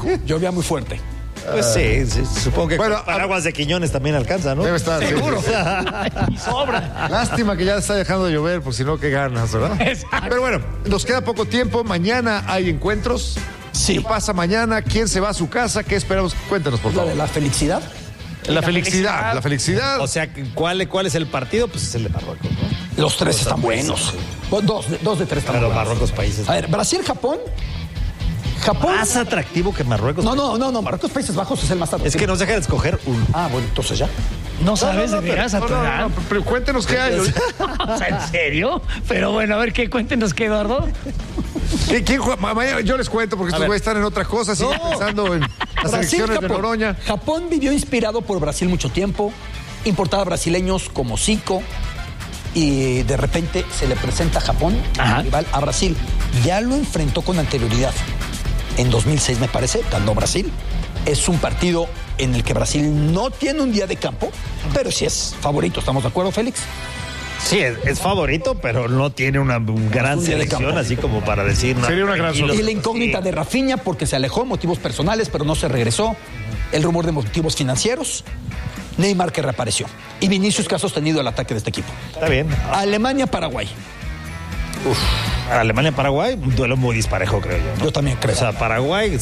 llovía muy fuerte. Pues sí, supongo que Bueno, con paraguas de Quiñones también alcanza, ¿no? Debe estar. Seguro. Sí. Y sobra. Lástima que ya está dejando de llover, por si no, qué ganas, ¿verdad? Exacto. Pero bueno, nos queda poco tiempo. Mañana hay encuentros. Sí. ¿Qué pasa mañana? ¿Quién se va a su casa? ¿Qué esperamos? Cuéntanos, por La favor. de la felicidad. La felicidad. La felicidad. O sea, ¿cuál es el partido? Pues es el de Marruecos, ¿no? Los tres están buenos. Dos de tres están Claro, buenos. Marruecos, países. A ver, Brasil-Japón. Japón. Más atractivo que Marruecos. No, Marruecos, Países Bajos es el más atractivo. Es que nos deja de escoger uno. Ah, bueno, entonces ya. No sabes de veras a tu edad. Pero cuéntenos qué hay. O sea, ¿en serio? Pero bueno, a ver, cuéntenos qué, Eduardo. ¿Quién juega? Mañana yo les cuento porque estos ver. güeyes están en otra cosa, siguen pensando en las elecciones de Noroña. Japón vivió inspirado por Brasil mucho tiempo, importaba brasileños como Zico, y de repente se le presenta a Japón, rival a Brasil. Ya lo enfrentó con anterioridad. En 2006, me parece, ganó Brasil. Es un partido en el que Brasil no tiene un día de campo, pero sí es favorito. ¿Estamos de acuerdo, Félix? Sí, es favorito, pero no tiene una gran Un día de selección, campo. así como para decir. no, Sería una gran tranquilos. Y la incógnita de Rafinha porque se alejó, motivos personales, pero no se regresó. El rumor de motivos financieros. Neymar que reapareció. Y Vinicius que ha sostenido el ataque de este equipo. Está bien. Alemania-Paraguay. Alemania-Paraguay, un duelo muy disparejo, creo yo, ¿no? Yo también creo. O sea, Paraguay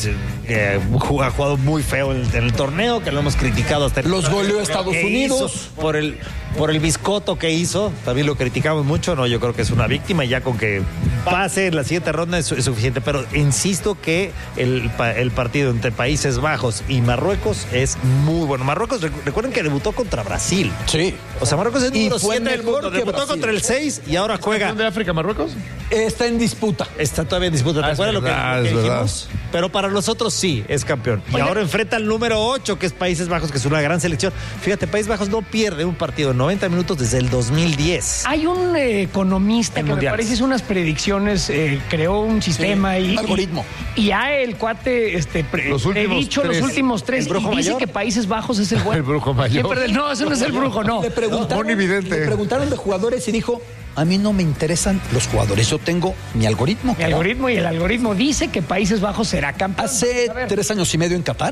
ha jugado muy feo en el torneo, que lo hemos criticado hasta el Los goleó Estados que Unidos. hizo por el biscoto que hizo, también lo criticamos mucho, no, yo creo que es una víctima y ya con que pase en la siguiente ronda es suficiente, pero insisto que el partido entre Países Bajos y Marruecos es muy bueno. Marruecos, recuerden que debutó contra Brasil. Sí. O sea, Marruecos es el Y número fue 7 del mejor mundo, que debutó Brasil. contra el 6 y ahora juega. ¿De África, Marruecos? Está en disputa. Está todavía en disputa. ¿Te es acuerdas verdad, lo que es verdad. dijimos? Pero para nosotros sí, es campeón. Y ahora enfrenta al número 8, que es Países Bajos, que es una gran selección. Fíjate, Países Bajos no pierde un partido en 90 minutos desde el 2010. Hay un economista En que me mundiales. parece hizo unas predicciones, creó un sistema Sí, y un algoritmo. Y ya el cuate Los últimos predicho los tres. últimos tres ¿El brujo y dice mayor? que Países Bajos es el bueno. El brujo mayor. Siempre no, ese no es el brujo, no. Le preguntaron, Monividente. le preguntaron de jugadores y dijo, a mí no me interesan los jugadores, yo tengo mi algoritmo. Mi algoritmo, y el algoritmo dice que Países Bajos será campeón. Hace A ver. 3 años y medio en Qatar,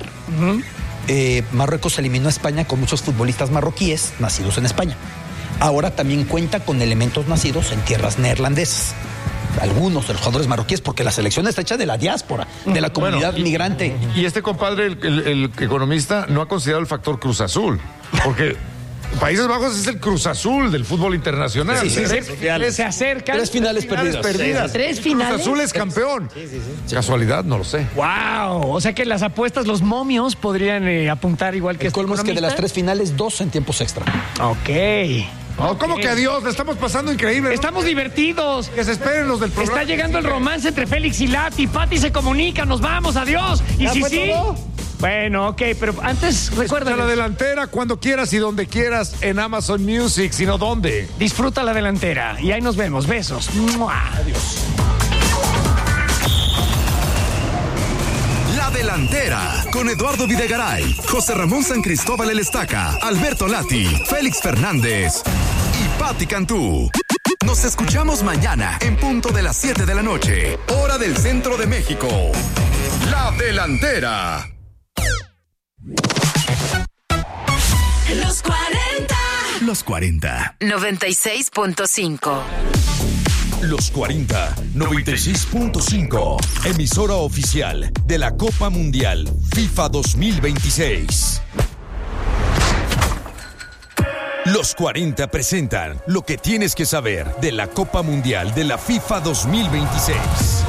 Marruecos eliminó a España con muchos futbolistas marroquíes nacidos en España. Ahora también cuenta con elementos nacidos en tierras neerlandesas. Algunos de los jugadores marroquíes, porque la selección está hecha de la diáspora, de la comunidad migrante. Y este compadre, el economista, no ha considerado el factor Cruz Azul. Porque Países Bajos es el Cruz Azul del fútbol internacional. Sí, sí, sí. Se acercan. 3 finales perdidas. ¿Tres finales? Cruz Azul es campeón. Casualidad, no lo sé. ¡Wow! O sea que las apuestas, los momios podrían apuntar igual que El colmo es que de las 3 finales, 2 en tiempos extra. Ok. No, ¿cómo que adiós? Le estamos pasando increíble. ¿no? Estamos divertidos. Que se esperen los del programa. Está llegando el romance entre Félix y Lati. Pati se comunica, nos vamos, adiós. Y ¿Ya si fue sí. todo? Bueno, ok, pero antes recuerda Escucha la delantera cuando quieras y donde quieras en Amazon Music, sino dónde. disfruta la delantera. Y ahí nos vemos. Besos. ¡Mua! Adiós. La Delantera, con Eduardo Videgaray, José Ramón San Cristóbal El Estaca, Alberto Lati, Félix Fernández y Pati Cantú. Nos escuchamos mañana en punto de las 7 de la noche, hora del centro de México. La Delantera. Los 40. Los 40. 96.5. Los 40, 96.5. Emisora oficial de la Copa Mundial FIFA 2026. Los 40 presentan lo que tienes que saber de la Copa Mundial de la FIFA 2026.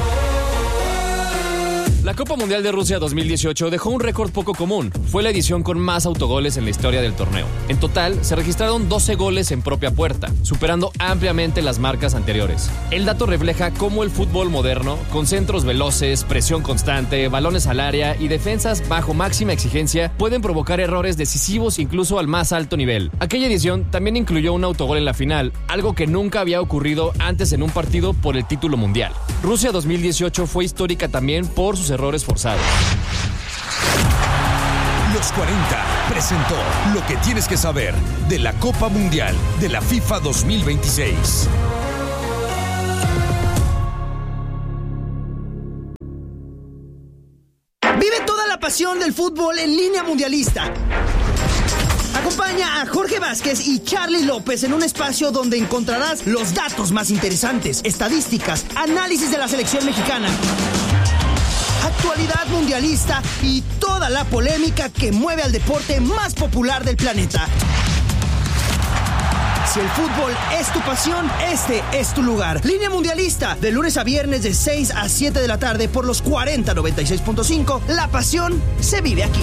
La Copa Mundial de Rusia 2018 dejó un récord poco común. Fue la edición con más autogoles en la historia del torneo. En total, se registraron 12 goles en propia puerta, superando ampliamente las marcas anteriores. El dato refleja cómo el fútbol moderno, con centros veloces, presión constante, balones al área y defensas bajo máxima exigencia, pueden provocar errores decisivos incluso al más alto nivel. Aquella edición también incluyó un autogol en la final, algo que nunca había ocurrido antes en un partido por el título mundial. Rusia 2018 fue histórica también por sus errores forzados. Los 40 presentó lo que tienes que saber de la Copa Mundial de la FIFA 2026. Vive toda la pasión del fútbol en línea mundialista. Acompaña a Jorge Vázquez y Charly López en un espacio donde encontrarás los datos más interesantes, estadísticas, análisis de la selección mexicana, actualidad mundialista y toda la polémica que mueve al deporte más popular del planeta. Si el fútbol es tu pasión, este es tu lugar. Línea Mundialista, de lunes a viernes de 6 a 7 de la tarde por los 4096.5. La pasión se vive aquí.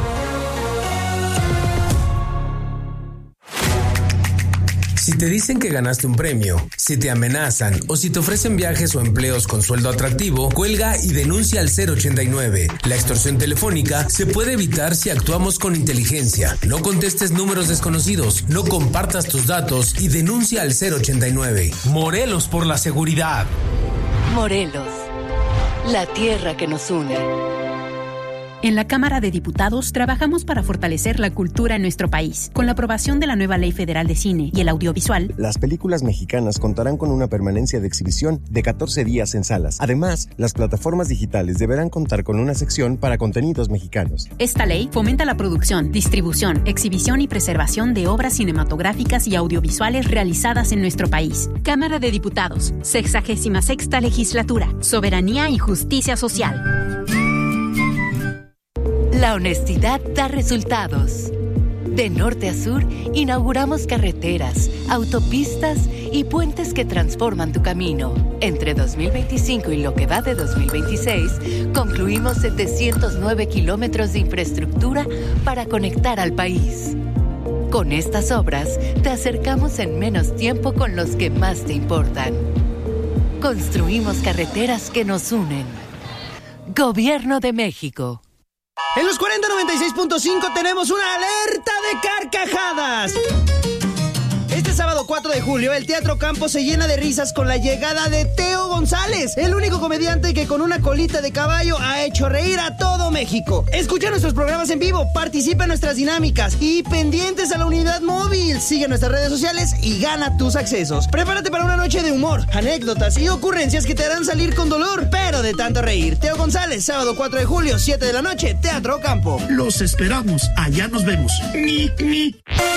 Si te dicen que ganaste un premio, si te amenazan o si te ofrecen viajes o empleos con sueldo atractivo, cuelga y denuncia al 089. La extorsión telefónica se puede evitar si actuamos con inteligencia. No contestes números desconocidos, no compartas tus datos y denuncia al 089. Morelos por la seguridad. Morelos, la tierra que nos une. En la Cámara de Diputados trabajamos para fortalecer la cultura en nuestro país. Con la aprobación de la nueva Ley Federal de Cine y el Audiovisual, las películas mexicanas contarán con una permanencia de exhibición de 14 días en salas. Además, las plataformas digitales deberán contar con una sección para contenidos mexicanos. Esta ley fomenta la producción, distribución, exhibición y preservación de obras cinematográficas y audiovisuales realizadas en nuestro país. Cámara de Diputados, 66ª Legislatura, Soberanía y Justicia Social. La honestidad da resultados. De norte a sur, inauguramos carreteras, autopistas y puentes que transforman tu camino. Entre 2025 y lo que va de 2026, concluimos 709 kilómetros de infraestructura para conectar al país. Con estas obras, te acercamos en menos tiempo con los que más te importan. Construimos carreteras que nos unen. Gobierno de México. En los 4096.5 tenemos una alerta de carcajadas. Este sábado 4 de julio, el Teatro Campo se llena de risas con la llegada de Teo González, el único comediante que con una colita de caballo ha hecho reír a todo México. Escucha nuestros programas en vivo, participa en nuestras dinámicas y pendientes a la unidad móvil. Sigue nuestras redes sociales y gana tus accesos. Prepárate para una noche de humor, anécdotas y ocurrencias que te harán salir con dolor, pero de tanto reír. Teo González, sábado 4 de julio, 7 de la noche, Teatro Campo. Los esperamos, allá nos vemos.